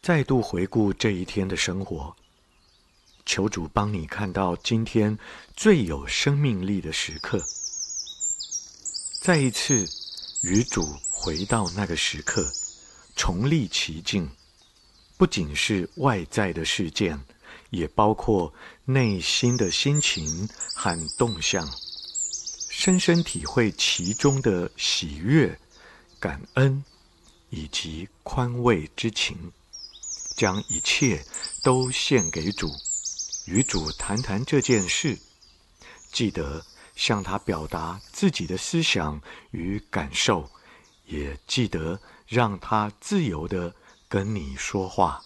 再度回顾这一天的生活，求主帮你看到今天最有生命力的时刻。再一次与主回到那个时刻，重历其境，不仅是外在的事件，也包括内心的心情和动向，深深体会其中的喜悦、感恩以及宽慰之情，将一切都献给主，与主谈谈这件事，记得向他表达自己的思想与感受，也记得让他自由地跟你说话。